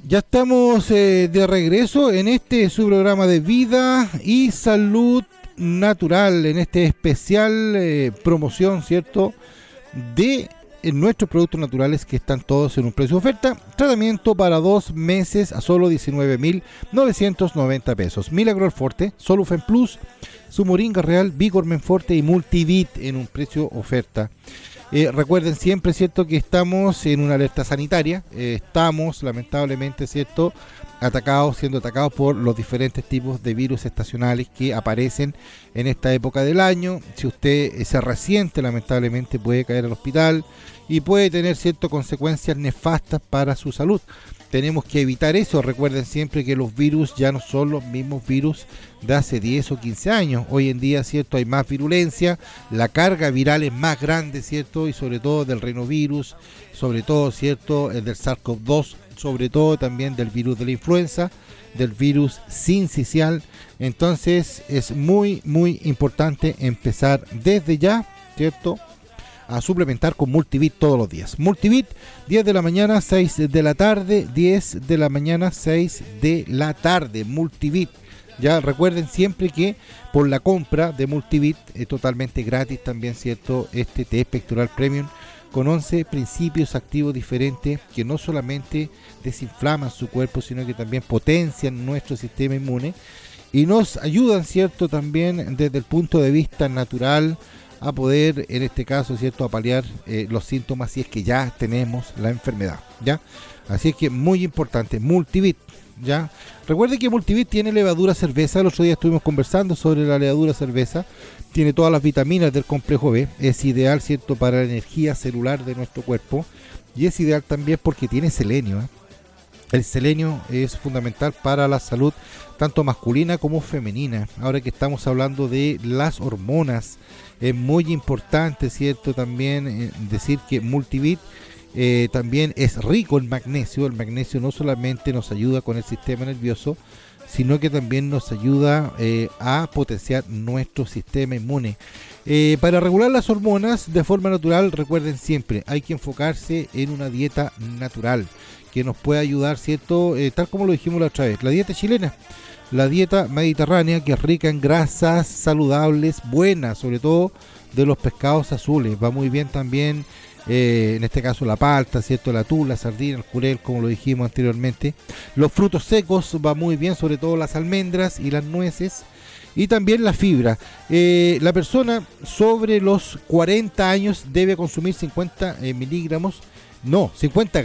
Ya estamos de regreso en este su programa de vida y salud natural, en este especial promoción, ¿cierto? De nuestros productos naturales que están todos en un precio de oferta. Tratamiento para 2 meses a solo 19.990 pesos. Milagro Forte, Solufen Plus, su Moringa Real, Vigor Menforte y Multivit en un precio oferta. Recuerden siempre, ¿cierto?, que estamos en una alerta sanitaria. Estamos, lamentablemente, ¿cierto?, siendo atacados por los diferentes tipos de virus estacionales que aparecen en esta época del año. Si usted se resiente, lamentablemente puede caer al hospital y puede tener, ¿cierto?, consecuencias nefastas para su salud. Tenemos que evitar eso. Recuerden siempre que los virus ya no son los mismos virus de hace 10 o 15 años. Hoy en día, ¿cierto?, hay más virulencia, la carga viral es más grande, ¿cierto?, y sobre todo del rinovirus, sobre todo, ¿cierto?, el del SARS-CoV-2, sobre todo también del virus de la influenza, del virus sincicial. Entonces es muy, muy importante empezar desde ya, ¿cierto?, a suplementar con Multivit todos los días. Multivit, 10 de la mañana, 6 de la tarde, 10 de la mañana, 6 de la tarde, Multivit. Ya recuerden siempre que por la compra de Multivit es totalmente gratis también, ¿cierto?, este té pectoral premium con 11 principios activos diferentes que no solamente desinflaman su cuerpo, sino que también potencian nuestro sistema inmune y nos ayudan, ¿cierto?, también desde el punto de vista natural a poder, en este caso, ¿cierto?, a paliar los síntomas si es que ya tenemos la enfermedad, ¿ya? Así es que muy importante, Multivit, ¿ya? Recuerde que Multivit tiene levadura cerveza. El otro día estuvimos conversando sobre la levadura cerveza. Tiene todas las vitaminas del complejo B. Es ideal, ¿cierto?, para la energía celular de nuestro cuerpo. Y es ideal también porque tiene selenio, ¿eh? El selenio es fundamental para la salud tanto masculina como femenina. Ahora que estamos hablando de las hormonas, es muy importante, ¿cierto?, también decir que Multivit también es rico en magnesio. El magnesio no solamente nos ayuda con el sistema nervioso, sino que también nos ayuda a potenciar nuestro sistema inmune. Para regular las hormonas de forma natural, recuerden siempre, hay que enfocarse en una dieta natural que nos puede ayudar, ¿cierto? Tal como lo dijimos la otra vez, la dieta chilena, la dieta mediterránea, que es rica en grasas saludables, buenas, sobre todo de los pescados azules. Va muy bien también, en este caso la palta, ¿cierto?, el atún, la sardina, el jurel, como lo dijimos anteriormente. Los frutos secos va muy bien, sobre todo las almendras y las nueces. Y también la fibra. La persona sobre los 40 años debe consumir 50 miligramos, no, 50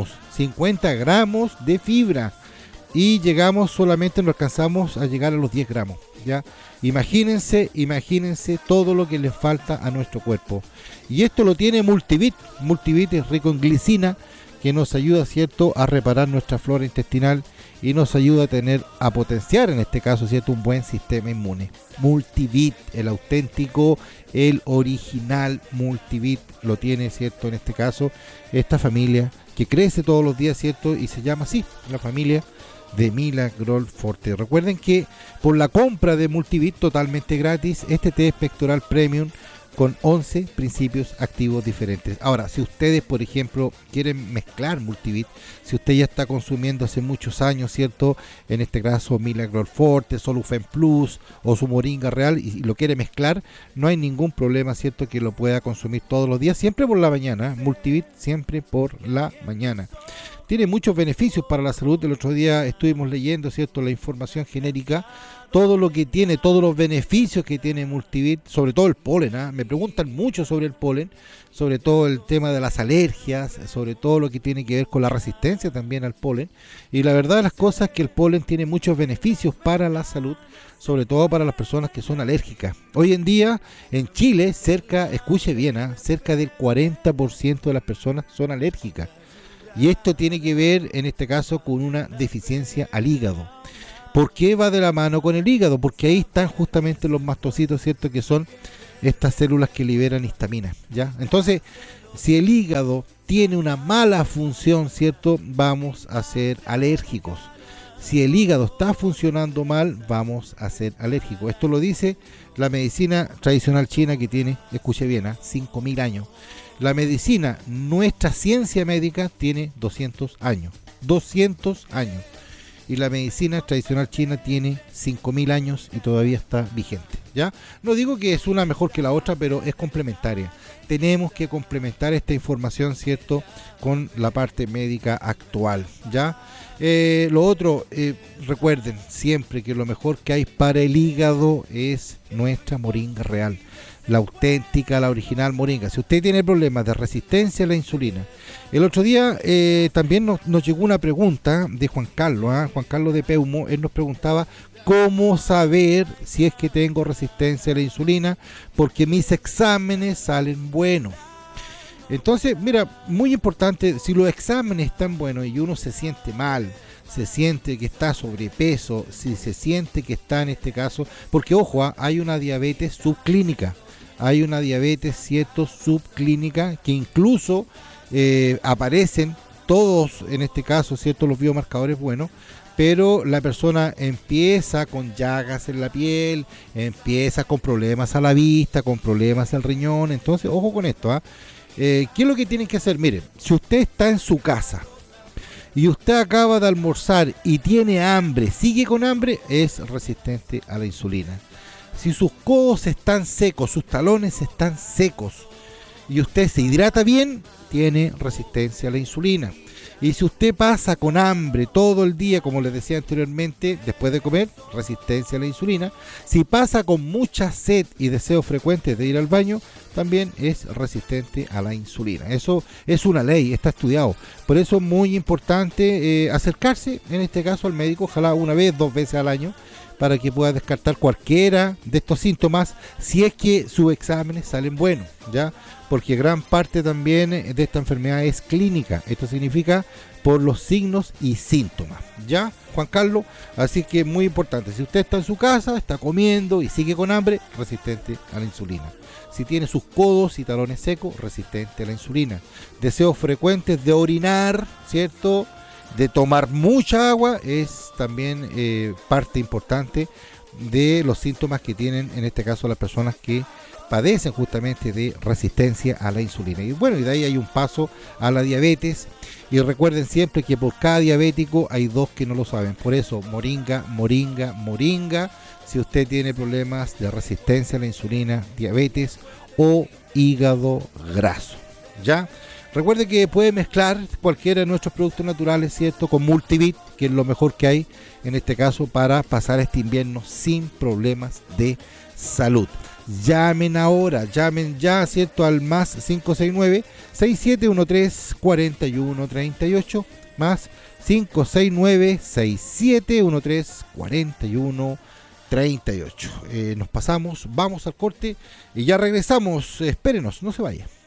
gramos de fibra. Y solamente nos alcanzamos a llegar a los 10 gramos, ¿ya? Imagínense todo lo que le falta a nuestro cuerpo. Y esto lo tiene Multivit. Multivit es rico en glicina, que nos ayuda, ¿cierto?, a reparar nuestra flora intestinal y nos ayuda a potenciar, en este caso, ¿cierto?, un buen sistema inmune. Multivit, el auténtico, el original Multivit, lo tiene, ¿cierto?, en este caso, esta familia que crece todos los días, ¿cierto?, y se llama así, la familia de Milagro Forte. Recuerden que por la compra de Multivit totalmente gratis, este té pectoral premium con 11 principios activos diferentes. Ahora, si ustedes, por ejemplo, quieren mezclar Multivit, si usted ya está consumiendo hace muchos años, ¿cierto?, en este caso Milagro Forte, Solufen Plus o su Moringa Real, y lo quiere mezclar, no hay ningún problema, ¿cierto?, que lo pueda consumir todos los días, siempre por la mañana. Multivit siempre por la mañana. Tiene muchos beneficios para la salud. El otro día estuvimos leyendo, ¿cierto?, la información genérica, todo lo que tiene, todos los beneficios que tiene Multivit, sobre todo el polen, ¿eh? Me preguntan mucho sobre el polen, sobre todo el tema de las alergias, sobre todo lo que tiene que ver con la resistencia también al polen. Y la verdad de las cosas es que el polen tiene muchos beneficios para la salud, sobre todo para las personas que son alérgicas. Hoy en día en Chile, escuche bien, cerca del 40% de las personas son alérgicas. Y esto tiene que ver, en este caso, con una deficiencia al hígado. ¿Por qué va de la mano con el hígado? Porque ahí están justamente los mastocitos, ¿cierto?, que son estas células que liberan histamina, ¿ya? Entonces, si el hígado tiene una mala función, ¿cierto?, vamos a ser alérgicos. Si el hígado está funcionando mal, vamos a ser alérgicos. Esto lo dice la medicina tradicional china, que tiene, escuche bien, 5.000 años. La medicina, nuestra ciencia médica, tiene 200 años. 200 años. Y la medicina tradicional china tiene 5000 años y todavía está vigente, ¿ya? No digo que es una mejor que la otra, pero es complementaria. Tenemos que complementar esta información, ¿cierto?, con la parte médica actual, ¿ya? Lo otro, recuerden siempre que lo mejor que hay para el hígado es nuestra moringa real, la auténtica, la original moringa. Si usted tiene problemas de resistencia a la insulina, el otro día también nos llegó una pregunta de Juan Carlos, Juan Carlos de Peumo. Él nos preguntaba cómo saber si es que tengo resistencia a la insulina, porque mis exámenes salen buenos. Entonces, mira, muy importante, si los exámenes están buenos y uno se siente mal, se siente que está sobrepeso, si se siente que está en este caso, porque ojo, hay una diabetes subclínica, hay una diabetes, cierto, subclínica, que incluso aparecen todos, en este caso, cierto, los biomarcadores buenos, pero la persona empieza con llagas en la piel, empieza con problemas a la vista, con problemas al riñón. Entonces, ojo con esto, ¿qué es lo que tienen que hacer? Mire, si usted está en su casa y usted acaba de almorzar y tiene hambre, sigue con hambre, es resistente a la insulina. Si sus codos están secos, sus talones están secos y usted se hidrata bien, tiene resistencia a la insulina. Y si usted pasa con hambre todo el día, como les decía anteriormente, después de comer, resistencia a la insulina. Si pasa con mucha sed y deseos frecuentes de ir al baño, también es resistente a la insulina. Eso es una ley, está estudiado. Por eso es muy importante acercarse, en este caso, al médico, ojalá una vez, 2 veces al año, para que pueda descartar cualquiera de estos síntomas, si es que sus exámenes salen buenos, ¿ya? Porque gran parte también de esta enfermedad es clínica. Esto significa por los signos y síntomas, ¿ya, Juan Carlos? Así que muy importante, si usted está en su casa, está comiendo y sigue con hambre, resistente a la insulina. Si tiene sus codos y talones secos, resistente a la insulina. Deseos frecuentes de orinar, ¿cierto?, de tomar mucha agua, es también parte importante de los síntomas que tienen, en este caso, las personas que padecen justamente de resistencia a la insulina. Y bueno, y de ahí hay un paso a la diabetes. Y recuerden siempre que por cada diabético hay 2 que no lo saben. Por eso, moringa, moringa, moringa. Si usted tiene problemas de resistencia a la insulina, diabetes o hígado graso, ¿ya? Recuerde que puede mezclar cualquiera de nuestros productos naturales, ¿cierto?, con Multivit, que es lo mejor que hay en este caso para pasar este invierno sin problemas de salud. Llamen ahora, llamen ya, ¿cierto?, al más 569-6713-4138, más 569-6713-4138. Nos pasamos, vamos al corte y ya regresamos. Espérenos, no se vaya.